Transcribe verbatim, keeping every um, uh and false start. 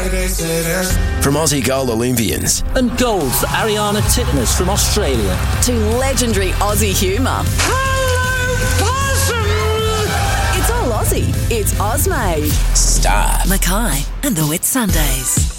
From Aussie gold Olympians And gold for Ariana Titmus from Australia. To legendary Aussie humour. It's all Aussie. It's Ozmade. Star Mackay and the Whitsundays.